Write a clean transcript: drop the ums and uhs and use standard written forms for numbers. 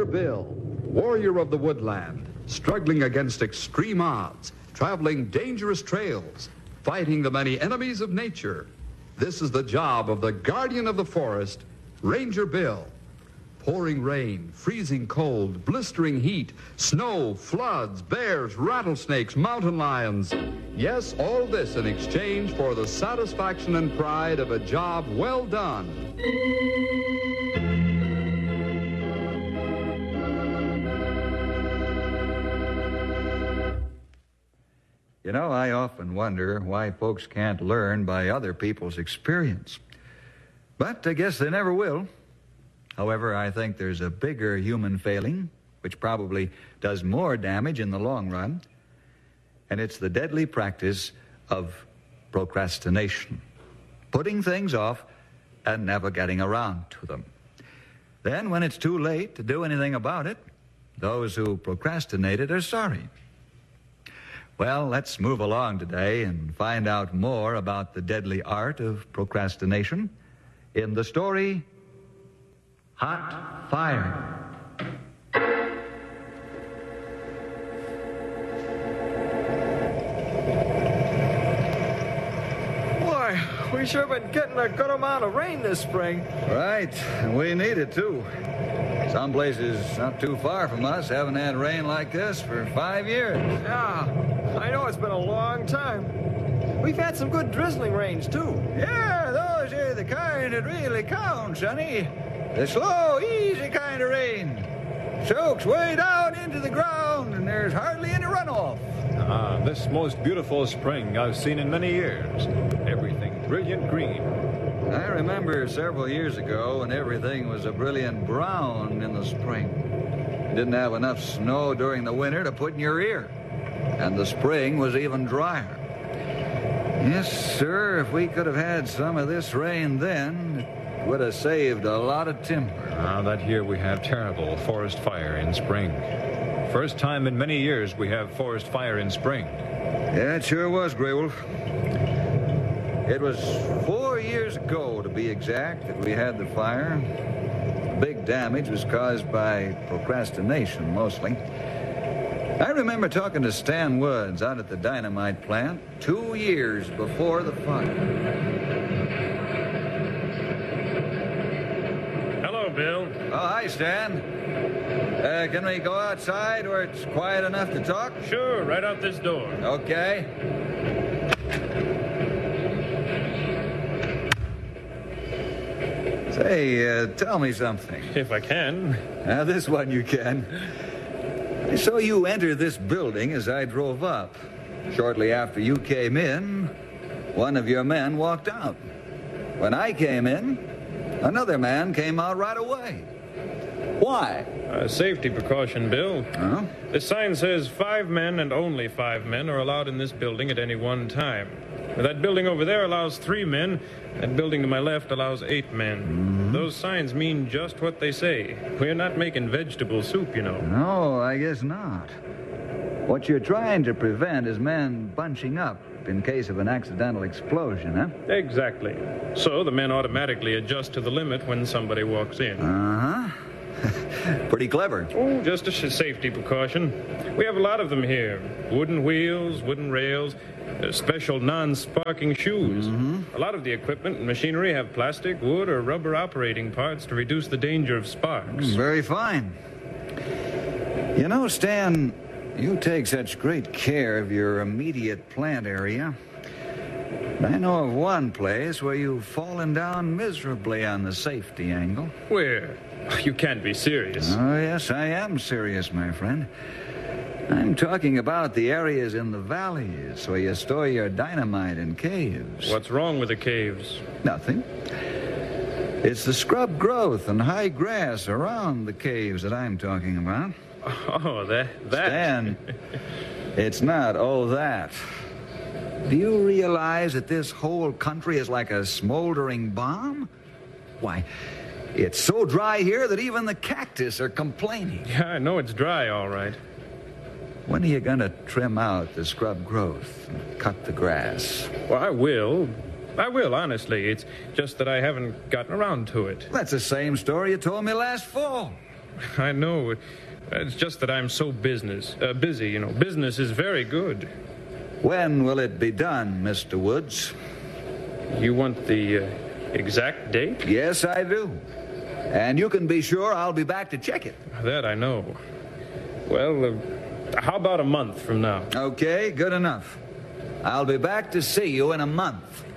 Bill, warrior of the woodland, struggling against extreme odds, traveling dangerous trails, fighting the many enemies of nature. This is the job of the guardian of the forest, Ranger Bill. Pouring rain, freezing cold, blistering heat, snow, floods, bears, rattlesnakes, mountain lions. Yes, all this in exchange for the satisfaction and pride of a job well done. You know, I often wonder why folks can't learn by other people's experience. But I guess they never will. However, I think there's a bigger human failing, which probably does more damage in the long run, and it's the deadly practice of procrastination, putting things off and never getting around to them. Then, when it's too late to do anything about it, those who procrastinated are sorry. Well, let's move along today and find out more about the deadly art of procrastination in the story Hot Fire. Boy, we sure been getting a good amount of rain this spring. Right, and we need it too. Some places not too far from us haven't had rain like this for 5 years. Yeah, I know it's been a long time. We've had some good drizzling rains, too. Yeah, those are the kind that really count, Sonny. The slow, easy kind of rain. Soaks way down into the ground, and there's hardly any runoff. This most beautiful spring I've seen in many years. Everything brilliant green. I remember several years ago when everything was a brilliant brown in the spring. You didn't have enough snow during the winter to put in your ear. And the spring was even drier. Yes, sir, if we could have had some of this rain then, it would have saved a lot of timber. That year we have terrible forest fire in spring. First time in many years we have forest fire in spring. Yeah, it sure was, Grey Wolf. It was 4 years ago, to be exact, that we had the fire. The big damage was caused by procrastination, mostly. I remember talking to Stan Woods out at the dynamite plant 2 years before the fire. Hello, Bill. Oh, hi, Stan. Can we go outside where it's quiet enough to talk? Sure, right out this door. Okay. Say, tell me something. If I can. Now, this one you can. I saw you enter this building as I drove up. Shortly after you came in, one of your men walked out. When I came in, another man came out right away. Why? Safety precaution, Bill. Huh? The sign says 5 men and only 5 men are allowed in this building at any one time. That building over there allows 3 men. That building to my left allows 8 men. Mm-hmm. Those signs mean just what they say. We're not making vegetable soup, you know. No, I guess not. What you're trying to prevent is men bunching up in case of an accidental explosion, huh? Exactly. So the men automatically adjust to the limit when somebody walks in. Uh-huh. Pretty clever. Oh, just a safety precaution. We have a lot of them here. Wooden wheels, wooden rails, special non-sparking shoes. Mm-hmm. A lot of the equipment and machinery have plastic, wood, or rubber operating parts to reduce the danger of sparks. Very fine. You know, Stan, you take such great care of your immediate plant area. I know of one place where you've fallen down miserably on the safety angle. Where? You can't be serious. Oh, yes, I am serious, my friend. I'm talking about the areas in the valleys where you store your dynamite in caves. What's wrong with the caves? Nothing. It's the scrub growth and high grass around the caves that I'm talking about. Oh, that. Stan, it's not that. Do you realize that this whole country is like a smoldering bomb? Why, it's so dry here that even the cactus are complaining. Yeah, I know it's dry, all right. When are you going to trim out the scrub growth and cut the grass? Well, I will, honestly. It's just that I haven't gotten around to it. That's the same story you told me last fall. I know. It's just that I'm so busy, you know. Business is very good. When will it be done, Mr. Woods? You want the exact date? Yes, I do. And you can be sure I'll be back to check it. That I know. Well, how about a month from now? Okay, good enough. I'll be back to see you in a month.